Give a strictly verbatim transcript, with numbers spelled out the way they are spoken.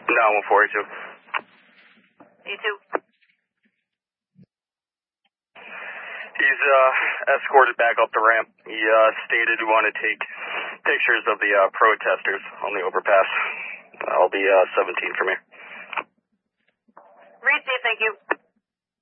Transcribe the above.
No, one four eight two. You too. He's uh, escorted back up the ramp. He uh, stated he wanted to take pictures of the uh, protesters on the overpass. I'll be uh, seventeen from here. Reed, thank you.